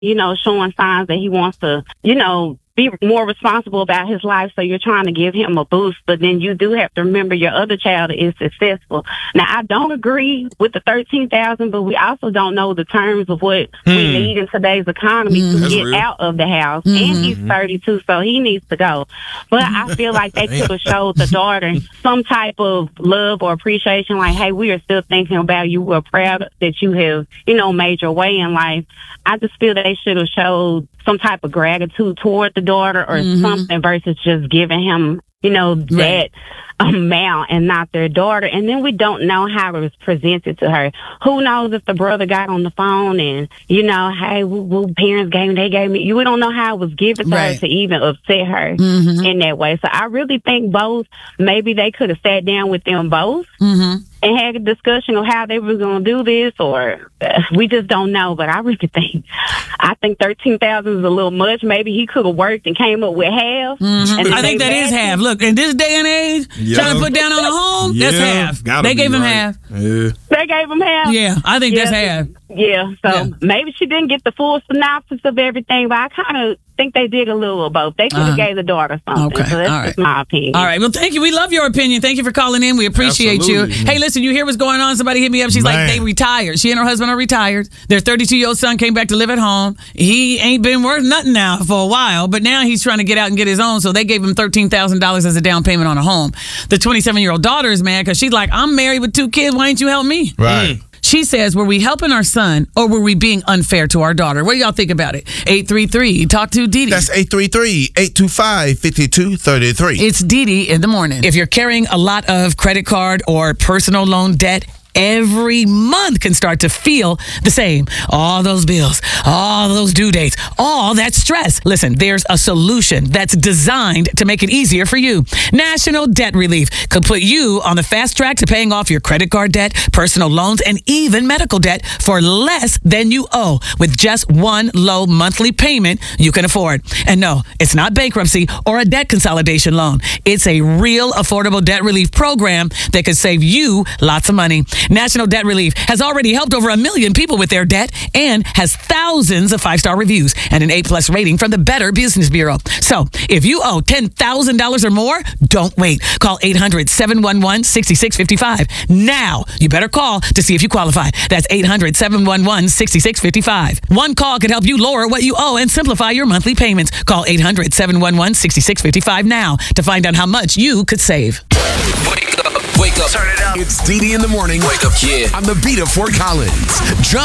showing signs that he wants to, be more responsible about his life, so you're trying to give him a boost, but then you do have to remember your other child is successful. Now, I don't agree with the $13,000, but we also don't know the terms of what we need in today's economy to get out of the house. And he's 32, so he needs to go. But I feel like they could have showed the daughter some type of love or appreciation, like, hey, we are still thinking about you. We're proud that you have, made your way in life. I just feel that they should have showed some type of gratitude toward the daughter or something versus just giving him, that amount and not their daughter. And then we don't know how it was presented to her. Who knows if the brother got on the phone and, hey, parents gave me. We don't know how it was given to her to even upset her in that way. So I really think both, maybe they could have sat down with them both and had a discussion of how they were going to do this, or we just don't know. But I think $13,000 is a little much. Maybe he could have worked and came up with half. I think that is half. Look, in this day and age, trying to put down on a home, that's half. They gave him half. Yeah. They gave him half? Yeah, I think that's half. Yeah, so maybe she didn't get the full synopsis of everything, but I kind of think they did a little of both. They could have gave the daughter something. Okay. So that's just my opinion. All right. Well, thank you. We love your opinion. Thank you for calling in. We appreciate you. Hey, listen, you hear what's going on? Somebody hit me up. She's like, they retired. She and her husband are retired. Their 32-year-old son came back to live at home. He ain't been worth nothing now for a while, but now he's trying to get out and get his own, so they gave him $13,000 as a down payment on a home. The 27-year-old daughter is mad because she's like, I'm married with 2 kids. Why ain't you help me? Right. She says, were we helping our son or were we being unfair to our daughter? What do y'all think about it? 833, talk to Dee Dee. That's 833-825-5233. It's Dee Dee in the morning. If you're carrying a lot of credit card or personal loan debt, every month can start to feel the same. All those bills, all those due dates, all that stress. Listen, there's a solution that's designed to make it easier for you. National Debt Relief could put you on the fast track to paying off your credit card debt, personal loans, and even medical debt for less than you owe with just one low monthly payment you can afford. And no, it's not bankruptcy or a debt consolidation loan. It's a real affordable debt relief program that could save you lots of money. National Debt Relief has already helped over 1 million people with their debt and has thousands of 5-star reviews and an A+ rating from the Better Business Bureau. So if you owe $10,000 or more, don't wait. Call 800-711-6655. Now, you better call to see if you qualify. That's 800-711-6655. One call can help you lower what you owe and simplify your monthly payments. Call 800-711-6655 now to find out how much you could save. Wake up. Turn it up. It's Dee Dee in the morning. Wake up, yeah. On the beat of Fort Collins.